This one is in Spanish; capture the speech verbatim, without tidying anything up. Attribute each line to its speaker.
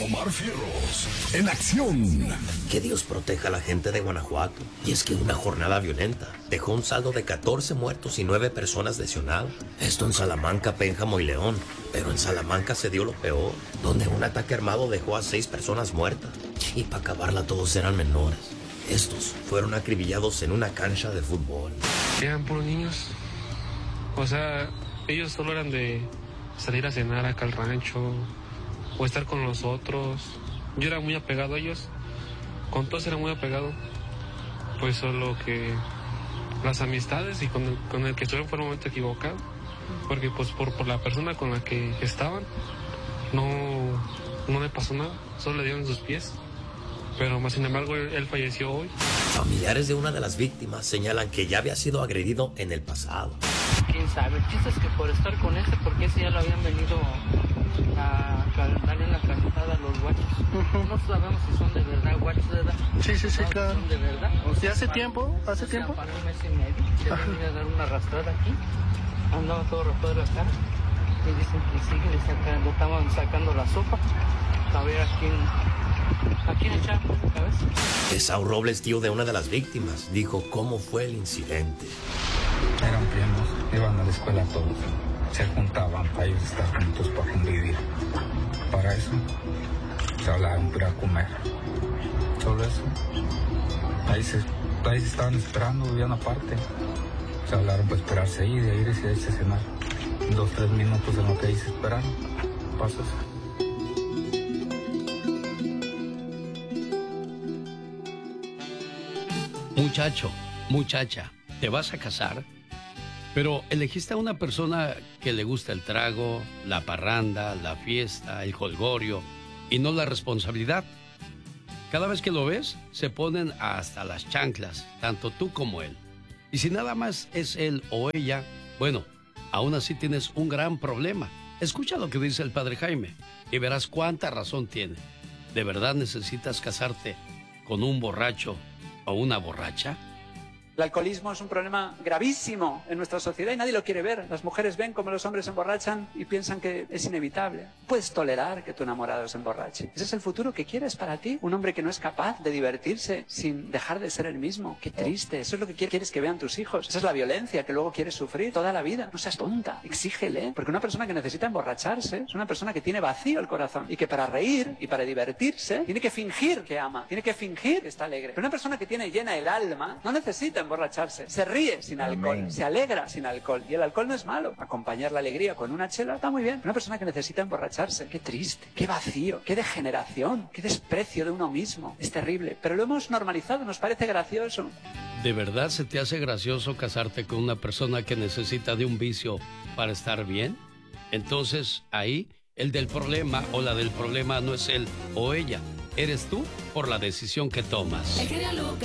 Speaker 1: Omar Fierros, en acción.
Speaker 2: Que Dios proteja a la gente de Guanajuato. Y es que una jornada violenta dejó un saldo de catorce muertos y nueve personas lesionadas. Esto en Salamanca, Pénjamo y León. Pero en Salamanca se dio lo peor, donde un ataque armado dejó a seis personas muertas. Y para acabarla todos eran menores. Estos fueron acribillados en una cancha de fútbol.
Speaker 3: Eran puros niños. O sea, ellos solo eran de salir a cenar acá al rancho o estar con los otros. Yo era muy apegado a ellos. Con todos era muy apegado. Pues solo que las amistades y con el, con el que estuvieron fue el momento equivocado. Porque pues por, por la persona con la que estaban no, no le pasó nada. Solo le dieron sus pies. Pero más sin embargo él, él falleció hoy.
Speaker 2: Familiares de una de las víctimas señalan que ya había sido agredido en el pasado.
Speaker 4: Quién sabe, el chiste es que por estar con ese, porque ese ya lo habían venido a darle una calentada a los guachos. Uh-huh. No sabemos si son de verdad guachos de edad.
Speaker 5: Sí, sí, sí,
Speaker 4: no,
Speaker 5: claro.
Speaker 4: Son de verdad. O
Speaker 5: ¿Y
Speaker 4: sea,
Speaker 5: hace
Speaker 4: para,
Speaker 5: tiempo? ¿Hace
Speaker 4: o sea,
Speaker 5: tiempo?
Speaker 4: Para un mes y medio. Ya venía a dar una arrastrada aquí. Andaba todo rapado de la cara. Y dicen que sigue, le, sacan, le estaban sacando la sopa. A ver a quién, a quién echamos la cabeza.
Speaker 2: Esau Robles, tío de una de las víctimas, dijo cómo fue el incidente.
Speaker 6: Eran primos, iban a la escuela todos, se juntaban para ellos estar juntos, para convivir. Para eso, se hablaron para ir a comer. Solo eso. Ahí se, ahí se estaban esperando, vivían aparte. Se hablaron para esperarse ahí, de irse a irse a cenar. Dos, tres minutos en lo que ahí se esperaron. Pasó eso.
Speaker 7: Muchacho, muchacha, ¿te vas a casar? Pero elegiste a una persona que le gusta el trago, la parranda, la fiesta, el jolgorio y no la responsabilidad. Cada vez que lo ves, se ponen hasta las chanclas, tanto tú como él. Y si nada más es él o ella, bueno, aún así tienes un gran problema. Escucha lo que dice el padre Jaime y verás cuánta razón tiene. ¿De verdad necesitas casarte con un borracho o una borracha?
Speaker 8: El alcoholismo es un problema gravísimo en nuestra sociedad y nadie lo quiere ver. Las mujeres ven cómo los hombres se emborrachan y piensan que es inevitable. Puedes tolerar que tu enamorado se emborrache. ¿Ese es el futuro que quieres para ti? Un hombre que no es capaz de divertirse sin dejar de ser el mismo. Qué triste. Eso es lo que quieres que vean tus hijos. Esa es la violencia que luego quieres sufrir toda la vida. No seas tonta. Exígele. Porque una persona que necesita emborracharse es una persona que tiene vacío el corazón y que para reír y para divertirse tiene que fingir que ama. Tiene que fingir que está alegre. Pero una persona que tiene llena el alma no necesita emborracharse, se ríe sin alcohol, Amén. Se alegra sin alcohol, y el alcohol no es malo. Acompañar la alegría con una chela está muy bien. Una persona que necesita emborracharse, qué triste, qué vacío, qué degeneración, qué desprecio de uno mismo, es terrible, pero lo hemos normalizado, nos parece gracioso.
Speaker 7: ¿De verdad se te hace gracioso casarte con una persona que necesita de un vicio para estar bien? Entonces ahí el del problema o la del problema no es él o ella, eres tú por la decisión que tomas.